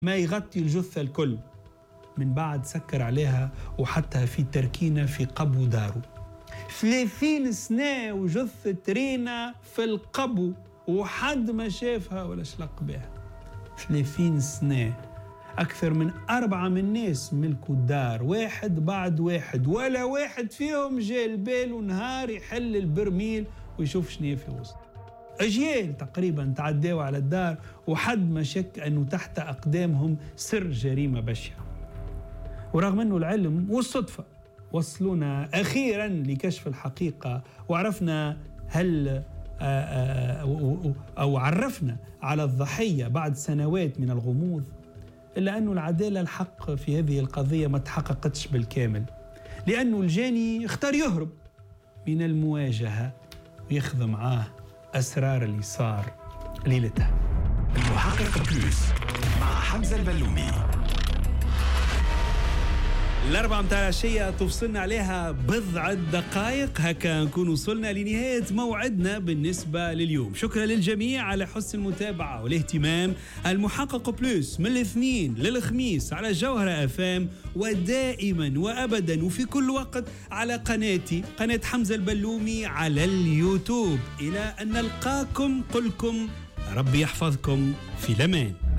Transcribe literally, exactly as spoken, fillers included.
ما يغطي الجثة الكل. من بعد سكر عليها وحطها في تركينة في قبو دارو. ثلاثين سنة وجثة رينا في القبو وحد ما شافها ولا شلق بها. ثلاثين سنة، أكثر من أربعة من الناس ملكوا الدار واحد بعد واحد، ولا واحد فيهم جاء البال نهار يحل البرميل ويشوف شنو في وسط. أجيال تقريبا تعداوا على الدار وحد ما شك أنه تحت أقدامهم سر جريمة بشعة. ورغم أنه العلم والصدفة وصلونا أخيرا لكشف الحقيقة وعرفنا هل أو عرفنا على الضحية بعد سنوات من الغموض، إلا أنه العدالة الحق في هذه القضية ما تحققتش بالكامل، لأنه الجاني اختار يهرب من المواجهة ويخذ معاه أسرار اللي صار ليلتها. المحقق بلوس مع حمزة البلومي. الأربعة متاع العشية تفصلنا عليها بضعة دقائق، هكا نكون وصلنا لنهاية موعدنا بالنسبة لليوم. شكرا للجميع على حسن المتابعة والاهتمام. المحقق بلوس من الاثنين للخميس على جوهرة اف ام، ودائما وأبدا وفي كل وقت على قناتي قناة حمزة البلومي على اليوتيوب. إلى أن نلقاكم قلكم ربي يحفظكم في الأمان.